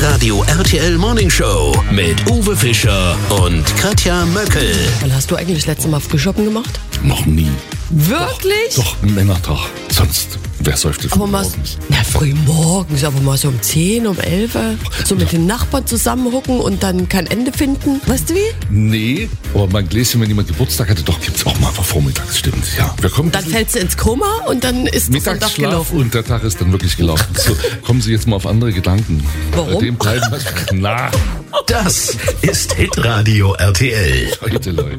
Hitradio RTL Morning Show mit Uwe Fischer und Katja Möckel. Wann hast du eigentlich das letzte Mal Frühschoppen gemacht? Noch nie. Wirklich? Doch, ein Männertag. Sonst, wer säuft das Aber mal, morgens? na, früh morgens, aber mal so um 10, um 11, so mit den Nachbarn zusammenhocken und dann kein Ende finden. Weißt du wie? Nee, aber mein Gläschen, wenn jemand Geburtstag hatte, doch, gibt's auch mal vormittags, stimmt, ja. Wir kommen Dann fällst du ins Koma und dann ist der Sonntag Mittagsschlaf gelaufen. und der Tag ist dann wirklich gelaufen. So, kommen Sie jetzt mal auf andere Gedanken. Warum? Bei dem bleiben wir. Na, Das ist Hitradio RTL. Leute.